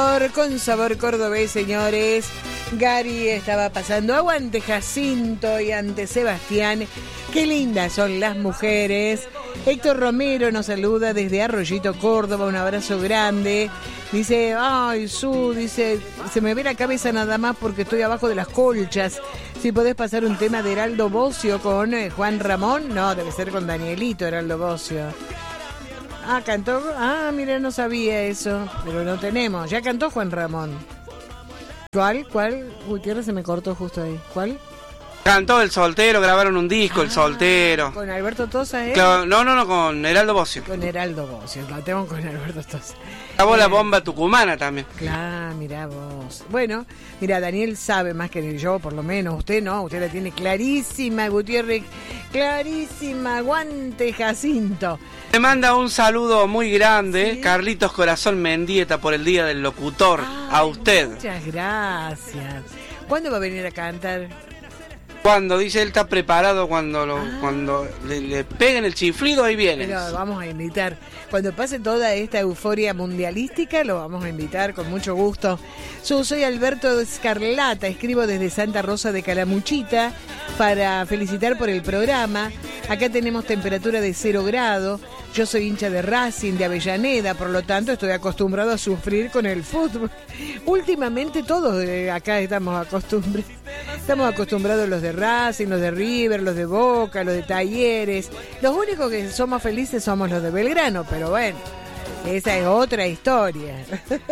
con sabor cordobés, señores. Gary estaba pasando aguante Jacinto y ante Sebastián. Qué lindas son las mujeres. Héctor Romero nos saluda desde Arroyito, Córdoba. Un abrazo grande. Dice, ay, dice, se me ve la cabeza nada más porque estoy abajo de las colchas. Si podés pasar un tema de Heraldo Bocio con Juan Ramón. No, debe ser con Danielito Heraldo Bocio. Ah, cantó. Ah, mira, no sabía eso. Pero no tenemos. Ya cantó Juan Ramón. ¿Cuál? Uy, tierra se me cortó justo ahí. ¿Cuál? Cantó El Soltero, grabaron un disco, El Soltero. ¿Con Alberto Tosa, No, con Heraldo Bocio. Con Heraldo Bocio, la tengo con Alberto Tosa. Grabó la bomba tucumana también. Claro, mirá vos. Bueno, mira, Daniel sabe más que yo, por lo menos. Usted no, usted la tiene clarísima, Gutiérrez. Clarísima, aguante Jacinto. Le manda un saludo muy grande, ¿sí? Carlitos Corazón Mendieta, por el Día del Locutor. A usted. Muchas gracias. ¿Cuándo va a venir a cantar? Cuando dice él está preparado, cuando le peguen el chiflido, ahí viene. Pero vamos a invitar. Cuando pase toda esta euforia mundialística, lo vamos a invitar con mucho gusto. Yo soy Alberto Escarlata, escribo desde Santa Rosa de Calamuchita para felicitar por el programa. Acá tenemos temperatura de 0 grados. Yo soy hincha de Racing, de Avellaneda, por lo tanto estoy acostumbrado a sufrir con el fútbol. Últimamente todos acá estamos acostumbrados los de Racing, los de River, los de Boca, los de Talleres. Los únicos que somos felices somos los de Belgrano, pero bueno, esa es otra historia.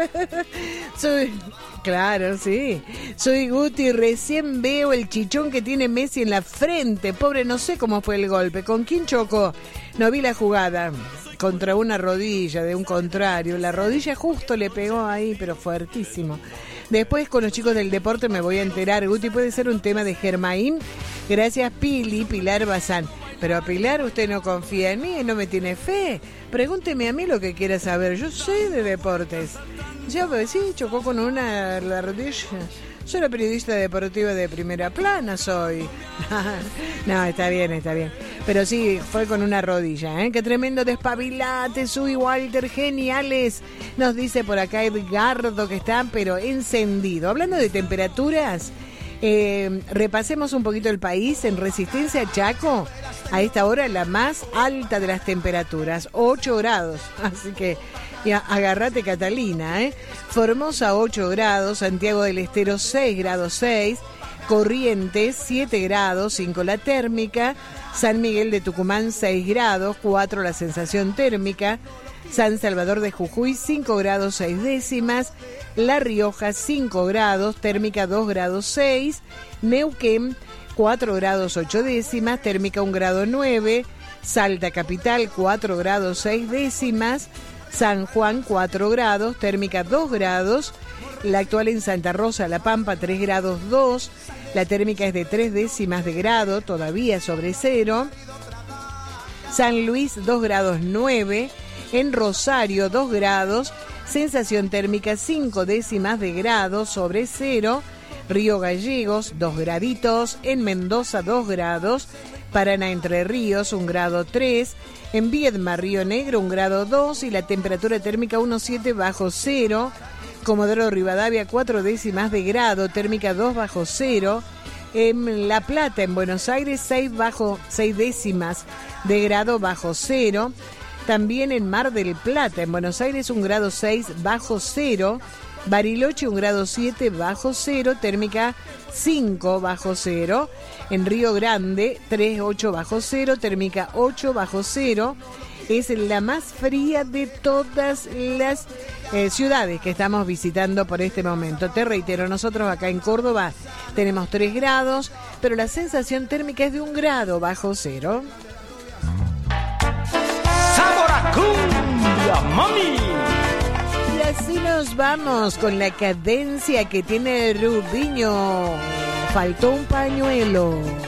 Claro, sí. Soy Guti, recién veo el chichón que tiene Messi en la frente. Pobre, no sé cómo fue el golpe. ¿Con quién chocó? No vi la jugada. Contra una rodilla de un contrario. La rodilla justo le pegó ahí, pero fuertísimo. Después con los chicos del deporte me voy a enterar. Guti, ¿puede ser un tema de Germain? Gracias, Pilar Bazán. Pero a Pilar usted no confía en mí, no me tiene fe. Pregúnteme a mí lo que quiera saber. Yo sé de deportes. Yo, sí, chocó con la rodilla. Soy la periodista deportiva de Primera Plana, soy. No, está bien. Pero sí, fue con una rodilla, ¿eh? Qué tremendo despabilate, soy Walter, geniales. Nos dice por acá Edgardo que está, pero encendido. Hablando de temperaturas, repasemos un poquito el país. En Resistencia, Chaco, a esta hora la más alta de las temperaturas, 8 grados. Así que ya, agárrate, Catalina, ¿eh? Formosa 8 grados, Santiago del Estero 6 grados 6, Corrientes 7 grados 5 la térmica, San Miguel de Tucumán 6 grados 4 la sensación térmica, San Salvador de Jujuy 5 grados 6 décimas, La Rioja 5 grados, térmica 2 grados 6, Neuquén 4 grados 8 décimas, térmica 1 grado 9, Salta Capital 4 grados 6 décimas, San Juan 4 grados, térmica 2 grados, la actual en Santa Rosa, La Pampa 3 grados 2, la térmica es de 3 décimas de grado, todavía sobre cero, San Luis 2 grados 9, en Rosario 2 grados, sensación térmica 5 décimas de grado sobre cero, Río Gallegos 2 graditos, en Mendoza 2 grados, Paraná Entre Ríos 1 grado 3, en Viedma, Río Negro 1 grado 2 y la temperatura térmica 1,7 bajo cero, Comodoro Rivadavia 4 décimas de grado, térmica 2 bajo cero, en La Plata, en Buenos Aires 6 décimas de grado bajo cero, también en Mar del Plata, en Buenos Aires 1 grado 6 bajo cero, Bariloche 1 grado 7 bajo cero, térmica 5 bajo cero, en Río Grande 3,8 bajo cero, térmica 8 bajo cero, es la más fría de todas las ciudades que estamos visitando por este momento. Te reitero, nosotros acá en Córdoba tenemos 3 grados, pero la sensación térmica es de 1 grado bajo cero. ¡Sabor a cumbia, mami! Y así nos vamos con la cadencia que tiene Rubiño. Faltó un pañuelo.